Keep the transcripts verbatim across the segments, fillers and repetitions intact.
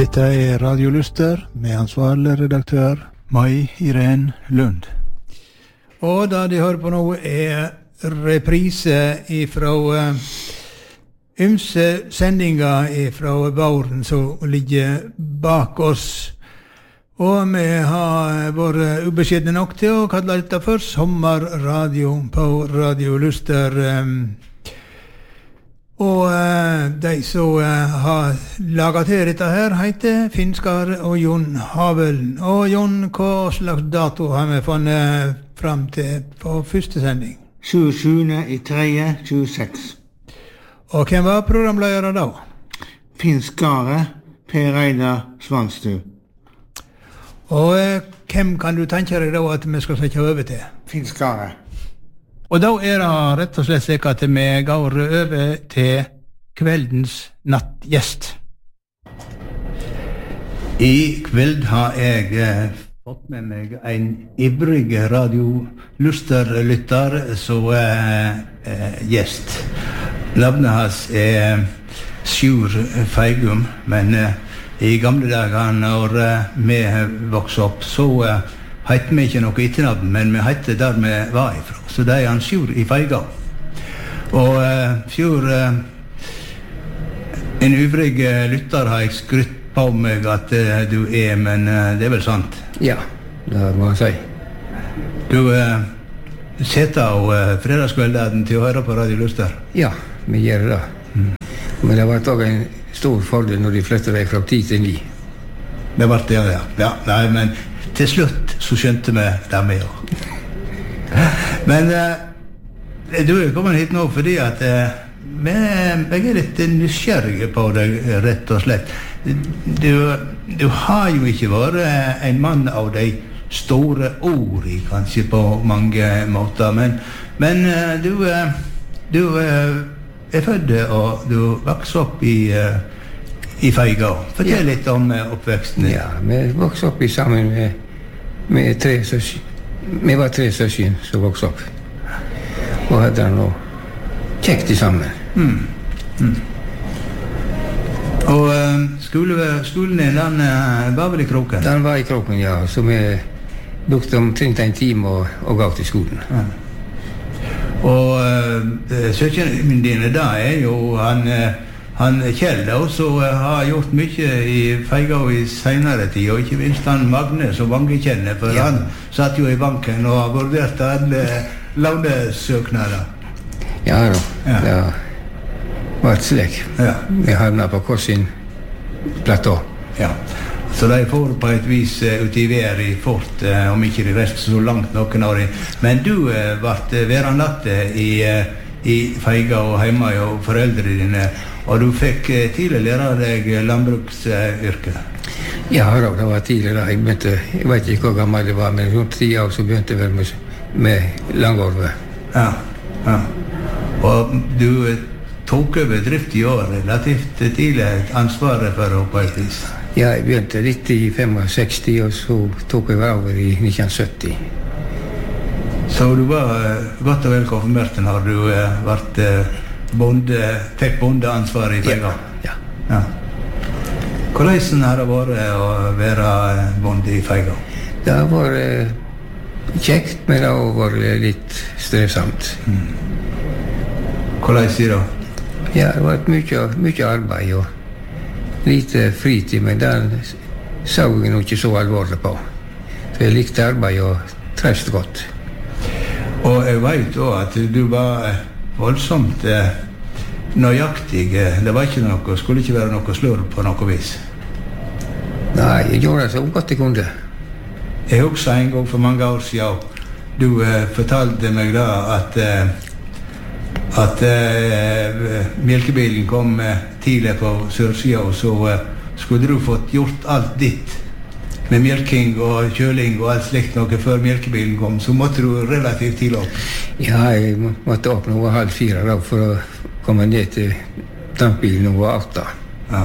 Dette er Radio Luster med ansvarlig redaktør Mai Irene Lund. Og da de hører på nå er reprise ifra uh, ymse sendinger ifra våren som ligger bak oss. Og vi har vært ubeskjedne nok til å kalle dette for sommerradio på Radio Luster. Um, Og uh, de som uh, har laget til dette her heter Finskar og Jon Havel. Og Jon, hva slags dato har vi funnet frem til på første sending? tjuesjuende i tredje tjueseks. Og hvem var programledere da? Finskare Per Reidar Svanstu. Og uh, hvem kan du tenke deg da at vi skal sette over til? Finskare. Og da er det rett og slett slik at vi går over til kveldens nattgjest. I kveld har jeg eh, fått med meg en ivrig Radio Luster-lytter som er eh, gjest. Navnet hans er Sjur Feigum, men eh, i gamle dager når eh, vi vokste opp, så eh, heter vi ikke noe etternavn, men vi heter der vi var ifra. Så det er han Sjur i Feiga. Og uh, Sjur, uh, en ivrig uh, lytter har jeg skrytt på meg at uh, du er, men uh, det er vel sant? Ja, det må jeg si. Du uh, setter av uh, fredagskvelden til å høre på Radio Luster? Ja, vi gjør det. Mm. Men det var også en stor fordel når de flyttet deg fra ti til ni. Det var det, ja. Ja, nei, men til slutt så skjønte vi det med også. Men uh, du er kommet hit nå fordi at uh, vi, jeg er litt nysgjerrig på deg, rett og slett. Du, du har jo ikke vært en mann av de store ord, kanskje på mange måter, men, men uh, du, uh, du uh, er født og du vokser opp i, uh, i Feiga. Fortell ja. litt om uh, oppveksten. Ja, vi vokste opp i sammen med, med tre søsken. Vi var tre søsken som vokste opp. Og hadde noe kjekt i sammen. Mm. Mm. Og uh, skole, skolen din, den uh, var vel i Kroken? Den var i Kroken, ja. Så vi brukte omtrent en time og, og gav til skolen. Ja. Og uh, søskenen dine da er jo han... Uh, Han Kjell da, som har gjort mye i Feiga i senere tid, og ikke minst han Magne som mange kjenner, for ja. Han satt jo i banken og har vurdert alle lånesøknader. Ja da, ja. Det var et slik. Ja. Vi havnet på Korsin platå. Ja, så de får på et vis uh, ut i vær i fort, uh, om ikke de resten så langt noen år. Men du uh, ble værende i, uh, i Feiga og hjemme og foreldre dine, og du fikk tidlig lære deg landbruksyrket? Ja, det var tidlig da. Jeg begynte, jeg vet ikke hvor gammel det var, men rundt ti år så begynte jeg med, med langorve. Ja, ja. Og du tok over drift i år relativt tidlig ansvaret for å på et vis? Ja, jeg begynte litt i sekstifem, og så tok jeg over i nitten sytti. Så du var godt og vel konfirmert når du vært bonde, fikk bondeansvar i Feiga? Ja, ja. ja. Hvordan har det vært å være bonde i Feiga? Det har vært kjekt, men det har vært litt strevsomt. Mm. Hvordan sier du? Ja, det har vært mye, mye arbeid og lite fritid, men den så jeg nok ikke så alvorlig på. Så jeg likte arbeid og trevst godt. Og jeg vet også at du var voldsomt eh, nøyaktig. Det var ikke noe, skulle ikke være noe slurv på noe vis. Nei, jeg gjorde det så godt jeg kunne. Jeg husker en gang for mange år siden, du eh, fortalte meg da at, eh, at eh, melkebilen kom eh, tidlig på sørsida, og så eh, skulle du fått gjort alt ditt med melking og kjøling og alt slikt noe før melkebilen kom, så måtte du relativt tidlig opp. Ja, jeg måtte opp noe halv fire da, for å komme ned til tankbilen noe åtta. Ja.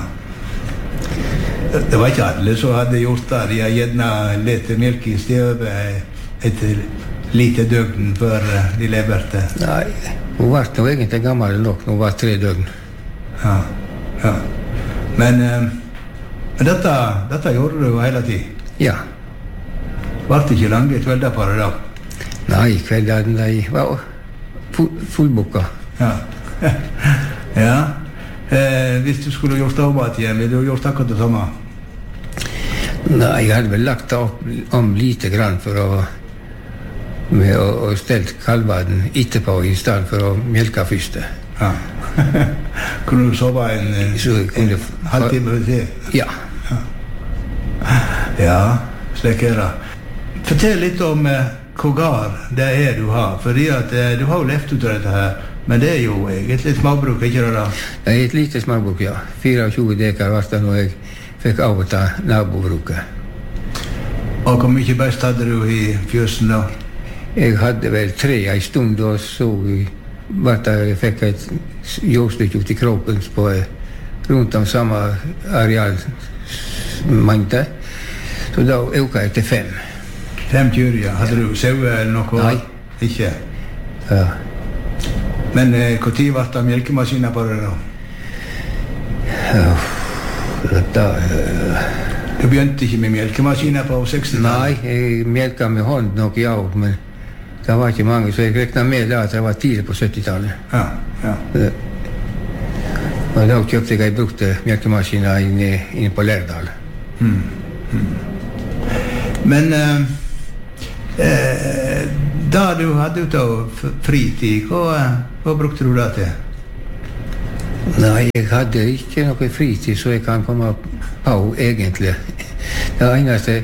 Det var ikke alle som hadde gjort det. De har gjerne lett melk i støvet etter lite døgn før de leverte. Nei, hun var nå egentlig gammel nok, hun var tre døgn. Ja, ja. Men... Eh, Men dette, dette gjorde du jo hele tiden. Ja. Var det ikke lange kvelder på det da? Nei, kveldene de var full, fullboka. Ja. Ja. Eh, hvis du skulle gjort arbeid igjen, ville du gjort akkurat det samme? Nei, jeg hadde vel lagt opp om lite grann for å med å, å stelle kalvene etterpå i stedet for å melke første. Ja. Kunne du sove en, en, en halvtime til? Ja. Ja, ja, slik er det. Fortell litt om eh, hvor gard det er du har, fordi at eh, du har jo levd ut av dette her, men det er jo egentlig småbruk, ikke det da? Det er et lite småbruk, ja. tjuefire dekar var det når jeg fikk overta nabobruket. Og hvor mye best hadde du i fjøsen da? Jeg hadde vel tre en stund, og så var jeg fikk et jordstykke ut i kroppen på rundt om samme arealmengde. Så da økte jeg til fem. Fem kyr, ja. Hadde du sauer eller noe? Nei. Ikke? Ja. Men eh, hvor tid var det melkemaskiner på det da? Ja. Da, uh, du begynte ikke med melkemaskiner på sekstitallet? Nei, jeg melket med hånd nok, ja, men det var ikke mange, så jeg reknet med da at det var tidlig på syttitallet. Ja, ja. Uh, og da kjøpte jeg brukte melkemaskiner inne, inne på Lærdal. Mm. Mm. Men eh, eh, da du hadde ut av fritid, hva, hva brukte du det til? Nei, jeg hadde ikke noe fritid, så jeg kan komme på egentlig. Det eneste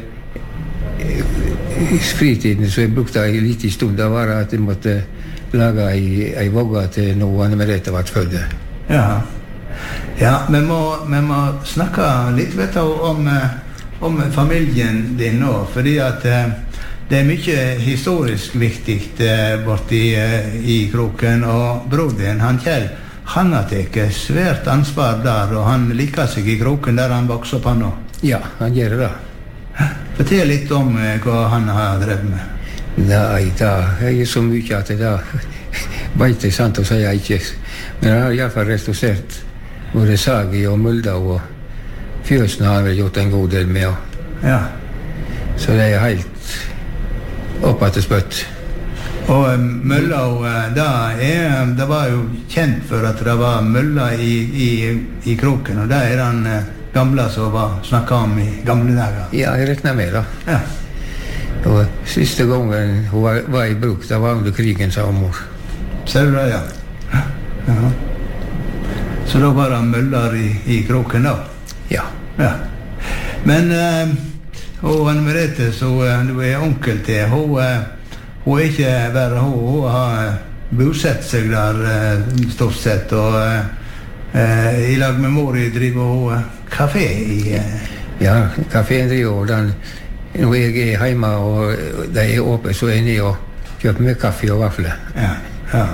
fritiden som jeg brukte en liten stund, det var at jeg måtte lage en vogge til noe Anne Merete ble født. Ja, ja, vi må, vi må snakke litt vet du, om, om familien din nå, fordi at det er mye historisk viktig borti i Kroken, og bror din, han Kjell, han har tatt svært ansvar der, og han liker seg i Kroken der han vokser opp han nå. Ja, han gjør det. Fortell litt om hva han har drevet med. Nei, da er jeg så mye at det da vet jeg sant å si jeg ikke. Men han har i hvert fall restaurert både Sagi og Mulda, og fjøsen har han vel gjort en god del med. Ja. Så det er helt opp at det spøtt. Og um, mølla, da er, det var jo kjent for at det var mølla i, i, i Kroken, og det er den uh, gamle som var snakket om i gamle dager. Ja, jeg regner med det. Ja. Og siste gangen hun var, var i bruk, det var under krigen, sa mor. Ser du det, ja? Ja. Så da var det møller i, i Kroken da? Ja. Ja. Men, uh, og Anne Merete, så uh, du er onkel til, hun, uh, hun er ikke verre, hun, hun har bosatt seg der uh, stort sett, og uh, uh, i lag med mor driver hun uh, kafé i... Uh, ja, kaféen driver den. Når jeg er hjemme og det er åpent, så er jeg nede og kjøper meg kaffe og vafler. Ja, ja.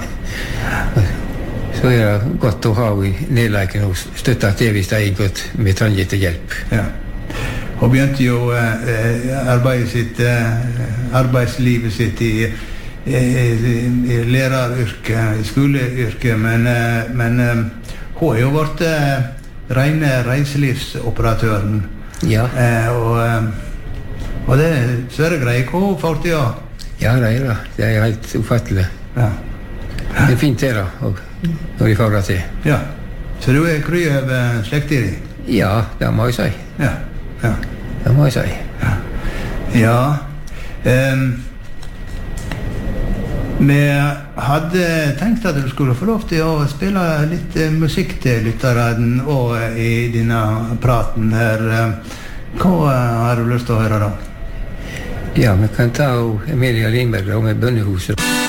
Så er det godt å ha i nedleiken og støtte til hvis det er godt med trenger til hjelp. Ja. Hun begynte jo eh, arbeidet sitt, eh, arbeidslivet sitt i, i, i læreryrket, i skoleyrket, men, eh, men eh, hun har jo vært eh, rene reiselivsoperatøren. Ja. Eh, og, eh, og det er svære greier hva hun får til, ja. Ja, det er det. Det er helt ufattelig. Ja. Det er fint det da, og når de får det til. Ja. Så du er kry av slekter i? Ja, det må jeg si. Ja. Ja. Det må jeg si. Ja. Ja. Um, vi hadde tenkt at du skulle få lov til å spille litt uh, musikk til lytteren og uh, i denne praten her. Hva uh, har du lyst til å høre da? Ja, vi kan ta Emilia Lindberg og med Bønnehuset.